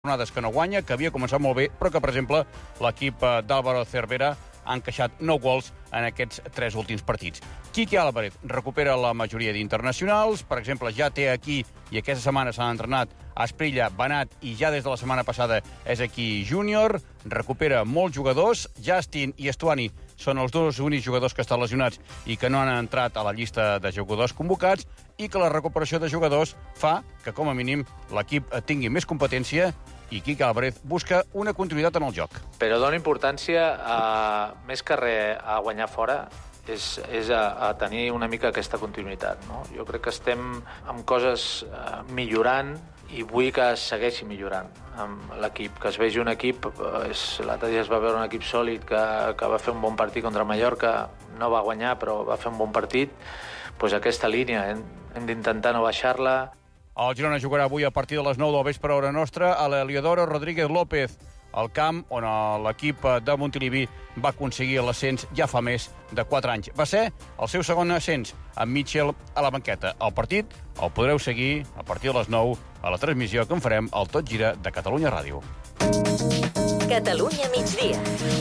jornades que no guanya, que havia començat molt bé, però que, per exemple, l'equip d'Álvaro Cervera ha encaixat 9 gols en aquests 3 últims partits. Quique Álvarez recupera la majoria d'internacionals, per exemple, ja té aquí, i aquesta setmana s'han entrenat, Asprilla, Banat, i ja des de la setmana passada és aquí Júnior, recupera molts jugadors, Justin i Estuani són els dos únics jugadors que estan lesionats i que no han entrat a la llista de jugadors convocats, i que la recuperació de jugadors fa que, com a mínim, l'equip tingui més competència i Quique Álvarez busca una continuïtat en el joc. Però dona importància, més que res, a guanyar fora, és a tenir una mica aquesta continuïtat, no? Jo crec que estem amb coses millorant i vull que es segueixi millorant amb l'equip, que es vegi un equip, l'altre dia es va veure un equip sòlid que va fer un bon partit contra Mallorca, no va guanyar però va fer un bon partit, doncs aquesta línia hem d'intentar no baixar-la. El Girona jugarà avui a partir de les 9 del vespre hora nostra a l'Heliodoro Rodríguez López, al camp on l'equip de Montilivi va aconseguir l'ascens ja fa més de 4 anys. Va ser el seu segon ascens, amb Mitchell a la banqueta. El partit el podreu seguir a partir de les 9 a la transmissió que en farem al Tot Gira de Catalunya Ràdio. Catalunya migdia.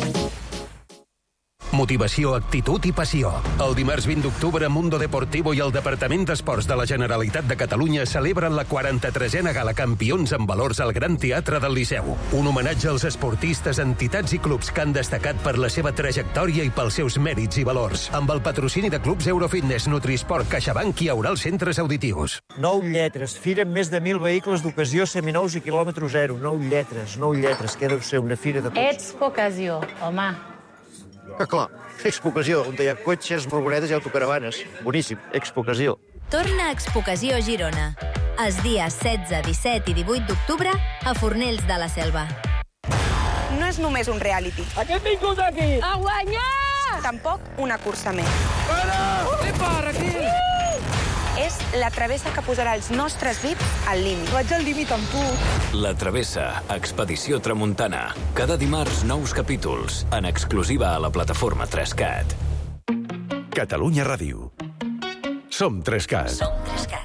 Motivació, actitud i passió. El dimarts 20 d'octubre, Mundo Deportivo i el Departament d'Esports de la Generalitat de Catalunya celebren la 43a Gala Campions en Valors al Gran Teatre del Liceu. Un homenatge als esportistes, entitats i clubs que han destacat per la seva trajectòria i pels seus mèrits i valors. Amb el patrocini de clubs Eurofitness, Nutrisport, CaixaBank i Aural Centres Auditius. 9 lletres. Fira amb més de 1.000 vehicles d'ocasió seminous i quilòmetre zero. 9 lletres. Què deu ser una fira de cotxes? Expo Ocasió, home. Ah, clar, Expo Ocasió, on hi ha cotxes, furgonetes i autocaravanes. Boníssim, Expo Ocasió. Torna a Expo Ocasió Girona. Els dies 16, 17 i 18 d'octubre a Fornells de la Selva. No és només un reality. A què hem vingut aquí? A guanyar! Tampoc una cursa més. Para! Epa, Raquel! És la travessa que posarà els nostres vips al límit. Vaig al límit amb tu. La Travessa, Expedició Tramuntana. Cada dimarts, nous capítols, en exclusiva a la plataforma 3CAT. Catalunya Ràdio. Som 3CAT. Som 3CAT.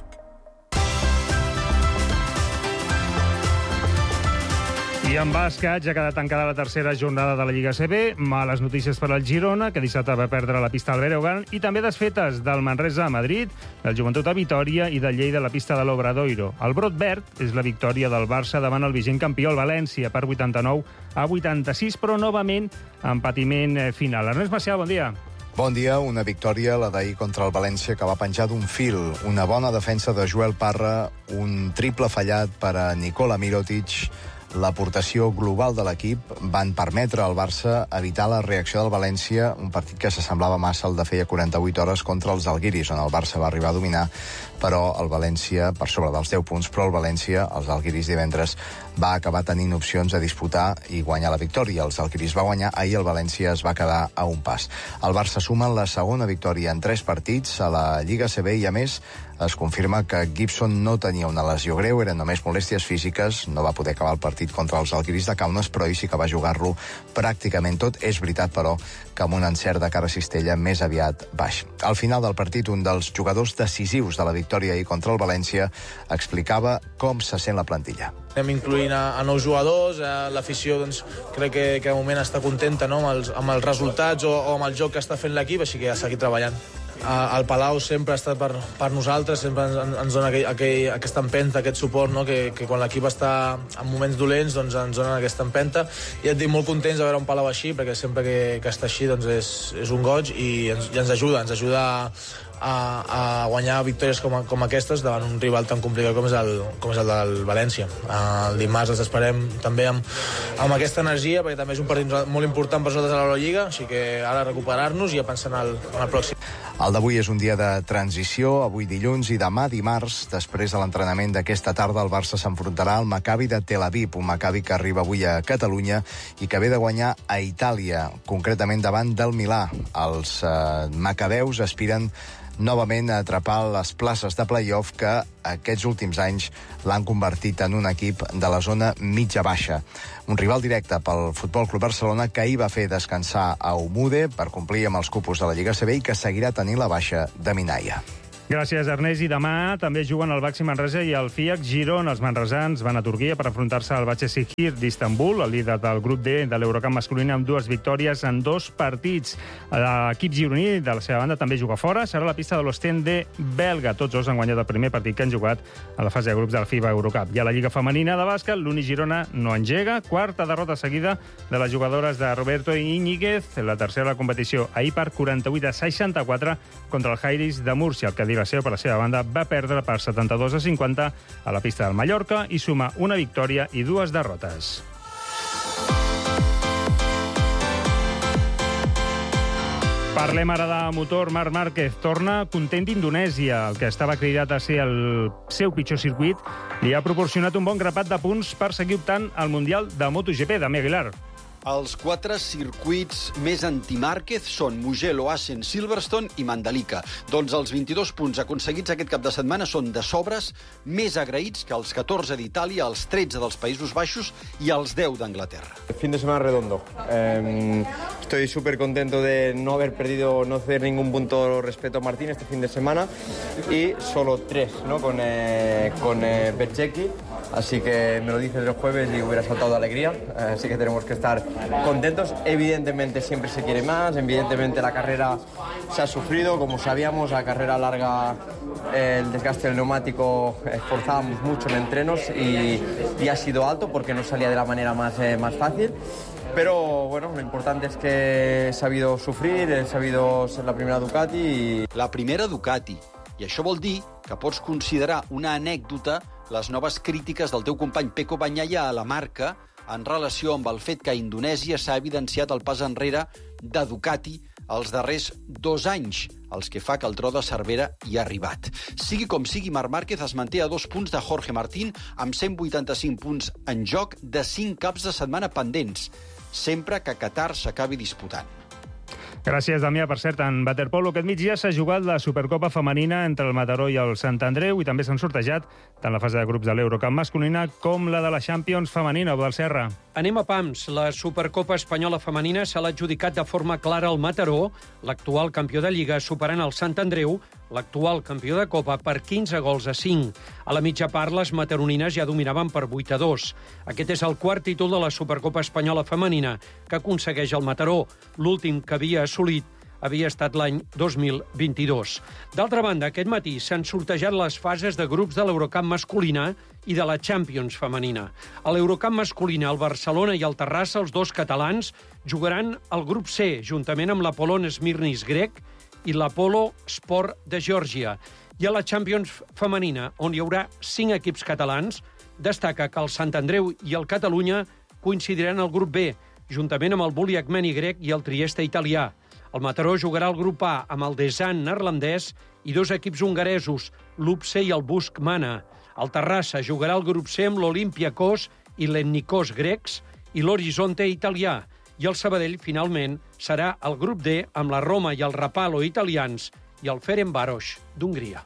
I en bàsquet ja ha quedat tancada la tercera jornada de la Lliga CB. Males notícies per al Girona, que dissabte va perdre la pista al Bereugan, i també desfetes del Manresa a Madrid, del Joventut a Vitòria i del Lleida a la pista de l'Obradoiro. El brot verd és la victòria del Barça davant el vigent campió, el València, per 89 a 86, però novament en patiment final. Ernest Macià, bon dia. Bon dia, una victòria, la d'ahir contra el València, que va penjar d'un fil. Una bona defensa de Joel Parra, un triple fallat per a Nikola Mirotic. L'aportació global de l'equip van permetre al Barça evitar la reacció del València, un partit que s'assemblava massa al de feia 48 hores contra els Alguiris, on el Barça va arribar a dominar, però el València, per sobre dels 10 punts, però el València, els Alguiris divendres, va acabar tenint opcions a disputar i guanyar la victòria. Els Alguiris va guanyar, ahir el València es va quedar a un pas. El Barça suma la segona victòria en 3 partits a la Lliga CB i, a més, es confirma que Gibson no tenia una lesió greu, eren només molèsties físiques, no va poder acabar el partit contra els Alguiris de Kaunas, però ell sí que va jugar-lo pràcticament tot. És veritat, però, que amb un encert de cara a cistella més aviat baix. Al final del partit, un dels jugadors decisius de la victòria ahir contra el València explicava com se sent la plantilla. Anem incloent a nous jugadors, l'afició doncs, crec que de moment està contenta, no? amb els resultats o amb el joc que està fent l'equip, així que a seguir treballant. El Palau sempre ha estat per nosaltres, sempre ens dona aquesta empenta, aquest suport, no? que quan l'equip està en moments dolents doncs ens dona aquesta empenta, i et dic, molt contents de veure un Palau així, perquè sempre que està així doncs és un goig i ens ajuda a guanyar victòries com aquestes davant un rival tan complicat com és el del València. El dimarts els esperem també amb aquesta energia, perquè també és un partit molt important per nosaltres a l'Eurolliga, així que ara recuperar-nos i a pensar en el pròxim. El d'avui és un dia de transició, avui dilluns i demà dimarts. Després de l'entrenament d'aquesta tarda, el Barça s'enfrontarà al Maccabi de Tel Aviv, un Maccabi que arriba avui a Catalunya i que ve de guanyar a Itàlia, concretament davant del Milà. Els macabeus aspiren novament a atrapar les places de play-off que aquests últims anys l'han convertit en un equip de la zona mitja-baixa. Un rival directe pel Futbol Club Barcelona, que ahir va fer descansar a Umude per complir amb els cupos de la Lliga CB i que seguirà tenint la baixa de Minaya. Gràcies, Ernest. I demà també juguen el Baxi Manresa i el FIAC Girona. Els manresans van a Turquia per enfrontar-se al Başakşehir d'Istanbul, el líder del grup D de l'Eurocup masculí, amb 2 victòries en 2 partits. L'equip gironí, de la seva banda, també juga fora. Serà la pista de l'Ostende belga. Tots dos han guanyat el primer partit que han jugat a la fase de grups de la FIBA Eurocup. I a la Lliga Femenina de bàsquet, l'Uni Girona no engega. Quarta derrota seguida de les jugadores de Roberto Íñiguez. La tercera de la competició ahir per 48-64 contra el Jairis de Múrcia. El Cadí per la seva banda, va perdre per 72-50 a la pista del Mallorca i suma una victòria i 2 derrotes. Parlem ara de motor. Marc Márquez torna content d'Indonèsia. El que estava cridat a ser el seu pitjor circuit li ha proporcionat un bon grapat de punts per seguir optant al Mundial de MotoGP. Damià Aguilar. Els 4 circuits més anti-Márquez són Mugello, Assen, Silverstone i Mandalika. Doncs els 22 punts aconseguits aquest cap de setmana són de sobres més agraïts que els 14 d'Itàlia, els 13 dels Països Baixos i els 10 d'Anglaterra. Fin de semana redondo. Estoy súper contento de no haber perdido, no ceder ningún punto respecto a Martín este fin de semana y solo 3, ¿no? con Berchecki. Así que me lo dices el jueves y hubiera saltado de alegría. Así que tenemos que estar contentos. Evidentemente siempre se quiere más. Evidentemente la carrera se ha sufrido. Como sabíamos, la carrera larga, el desgaste del neumático, esforzábamos mucho en entrenos y ha sido alto porque no salía de la manera más fácil. Pero bueno, lo importante es que he sabido sufrir, he sabido ser la primera Ducati. La primera Ducati. I això vol dir que pots considerar una anècdota les noves crítiques del teu company Pecco Bagnaia a la marca en relació amb el fet que a Indonèsia s'ha evidenciat el pas enrere de Ducati els darrers 2 anys, els que fa que el tro de Cervera hi ha arribat. Sigui com sigui, Marc Márquez es manté a 2 punts de Jorge Martín, amb 185 punts en joc de 5 caps de setmana pendents, sempre que Qatar s'acabi disputant. Gràcies, Damià. Per cert, en waterpolo aquest migdia s'ha jugat la Supercopa femenina entre el Mataró i el Sant Andreu i també s'han sortejat tant la fase de grups de l'Eurocup masculina com la de la Champions femenina. Del Serra. Anem a pams. La Supercopa espanyola femenina s'ha adjudicat de forma clara al Mataró, l'actual campió de Lliga, superant el Sant Andreu, l'actual campió de Copa, per 15 gols a 5. A la mitja part, les mataronines ja dominaven per 8-2. Aquest és el quart títol de la Supercopa espanyola femenina que aconsegueix el Mataró. L'últim que havia assolit havia estat l'any 2022. D'altra banda, aquest matí s'han sortejat les fases de grups de l'Eurocup masculina i de la Champions femenina. A l'Eurocup masculina, el Barcelona i el Terrassa, els 2 catalans, jugaran al grup C, juntament amb l'Apollon Smirnis grec i l'Apollo Sport de Geòrgia. I a la Champions femenina, on hi haurà 5 equips catalans, destaca que el Sant Andreu i el Catalunya coincidiran al grup B, juntament amb el Bulli Akmeni grec i el Trieste italià. El Mataró jugarà al grup A amb el Desan neerlandès i 2 equips hongaresos, l'Upse i el Busk Mana. El Terrassa jugarà al grup C amb l'Olympiakos i l'Etnikos grecs i l'Horizonte italià. I el Sabadell, finalment, serà el grup D amb la Roma i el Rapallo italians i el Ferencváros d'Hongria.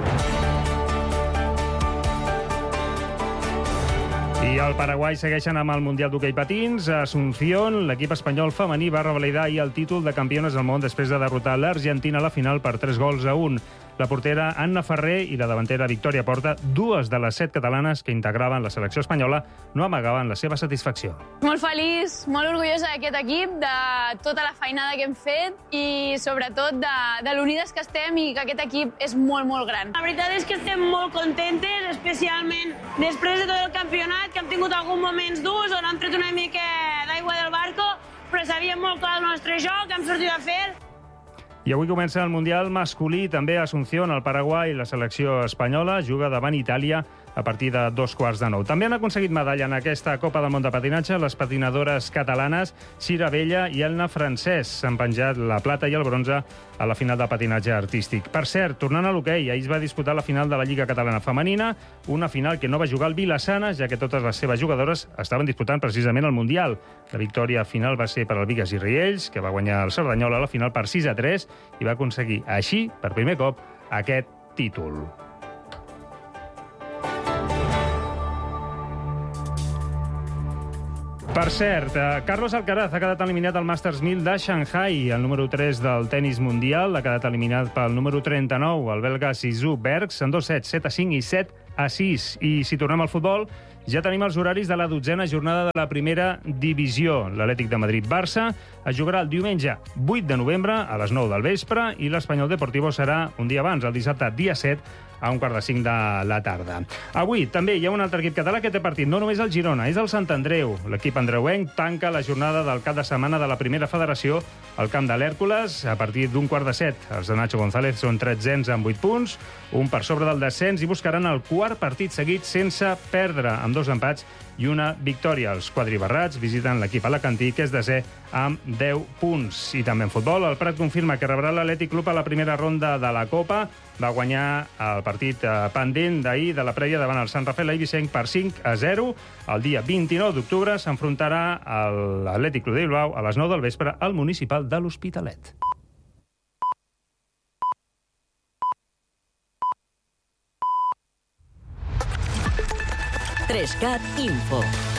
I el Paraguai segueixen amb el Mundial d'Hoquei Patins. A Asunción, l'equip espanyol femení va revalidar ahir el títol de campiones del món després de derrotar l'Argentina a la final per 3-1. La portera Anna Ferrer i la davantera Victòria Porta, 2 de les 7 catalanes que integraven la selecció espanyola, no amagaven la seva satisfacció. Molt feliç, molt orgullosa d'aquest equip, de tota la feinada que hem fet i sobretot de l'unides que estem i que aquest equip és molt, molt gran. La veritat és que estem molt contentes, especialment després de tot el campionat, que hem tingut alguns moments durs on hem tret una mica d'aigua del barco, però sabíem molt clar el nostre joc, hem sortit a fer. I avui comença el Mundial masculí, també a Asunción, al Paraguai. La selecció espanyola juga davant Itàlia a partir de 8:45. També han aconseguit medalla en aquesta Copa del Món de patinatge les patinadores catalanes Cira Vella i Elna Francès. S'han penjat la plata i el bronze a la final de patinatge artístic. Per cert, tornant a l'hoquei, ahir es va disputar la final de la Lliga Catalana Femenina, una final que no va jugar el Vila-Sana, ja que totes les seves jugadores estaven disputant precisament el Mundial. La victòria final va ser per al Bigues i Riells, que va guanyar el Cerdanyola a la final per 6-3 i va aconseguir així, per primer cop, aquest títol. Per cert, Carlos Alcaraz ha quedat eliminat al Masters 1000 de Shanghai. El número 3 del tennis mundial ha quedat eliminat pel número 39, el belga Zizou Bergs, en 2 sets, 7-5 i 7-6. I si tornem al futbol, ja tenim els horaris de la 12a jornada de la primera divisió. L'Atlètic de Madrid-Barça es jugarà el diumenge 8 de novembre a les 9 del vespre i l'Espanyol Deportivo serà un dia abans, el dissabte dia 7, a 4:45 de la tarda. Avui també hi ha un altre equip català que té partit, no només el Girona, és el Sant Andreu. L'equip andreuenc tanca la jornada del cap de setmana de la primera federació al camp de l'Hèrcules a partir d'un 6:45. Els de Nacho González són 13ens amb 8 punts, un per sobre del descens, i buscaran el quart partit seguit sense perdre, amb 2 empats i una victòria. Els quadribarrats visiten l'equip alacantí, que és desè amb 10 punts. I també en futbol, el Prat confirma que rebrà l'Atlètic Club a la primera ronda de la Copa. Va guanyar el partit pendent d'ahir de la prèvia davant el Sant Rafael Eivissenc per 5-0. El dia 29 d'octubre s'enfrontarà l'Atlètic Club de Bilbao a les 9 del vespre al Municipal de l'Hospitalet. Trescat Info.